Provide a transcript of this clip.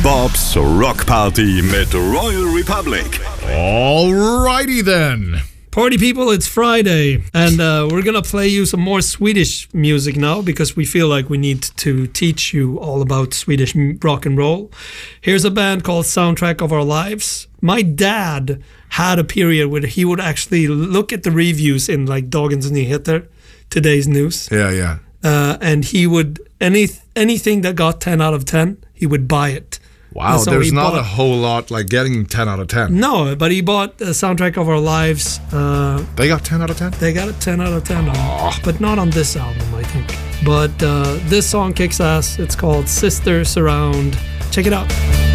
Bobs Rockparty mit Royal Republic. Alrighty then. Party people, it's Friday, and we're gonna play you some more Swedish music now because we feel like we need to teach you all about Swedish rock and roll. Here's a band called Soundtrack of Our Lives. My dad had a period where he would actually look at the reviews in like Dagens Nyheter, today's news. Yeah. And he would, anything that got 10 out of 10, he would buy it. Wow, So there's he not bought- a whole lot like getting 10 out of 10. No, but he bought the Soundtrack of Our Lives. They got 10 out of 10? They got a 10 out of 10 but not on this album, I think. But this song kicks ass. It's called Sister Surround. Check it out.